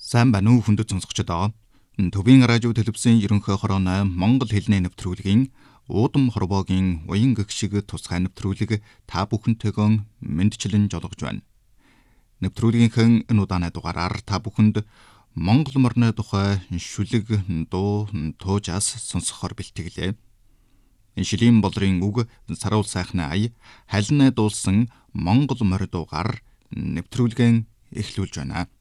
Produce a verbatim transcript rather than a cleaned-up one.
Сайн байна уу хүндэт сонсогчдоо. Төвийн радио телевизийн ерөнхий хорооны Монгол хэлний нэвтрүүлгийн уудам хорвоогийн уян гэгшиг тусгай нэвтрүүлэг та бүхэнтэйгөө мэндчлэн жолгож байна. Нэвтрүүлгийнхээ энэ удааны дугаараар та бүхэнд Монгол морны тухай шүлэг дуу туужаас сонсохоор бэлтгэлээ. Шилийн болрын үг саруул сайхны ая халин дуулсан Монгол морь дуугаар нэвтрүүлгэн эхлүүлж байна.